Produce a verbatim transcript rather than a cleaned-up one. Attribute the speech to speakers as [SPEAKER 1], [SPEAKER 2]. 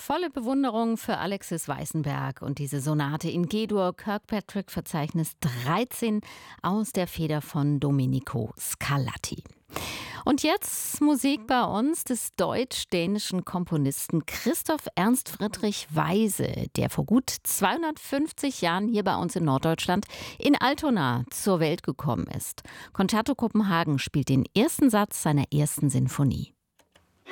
[SPEAKER 1] volle Bewunderung für Alexis Weissenberg und diese Sonate in G-Dur, Kirkpatrick-Verzeichnis dreizehn aus der Feder von Domenico Scarlatti. Und jetzt Musik bei uns des deutsch-dänischen Komponisten Christoph Ernst Friedrich Weise, der vor gut zweihundertfünfzig Jahren hier bei uns in Norddeutschland in Altona zur Welt gekommen ist. Concerto Kopenhagen spielt den ersten Satz seiner ersten Sinfonie.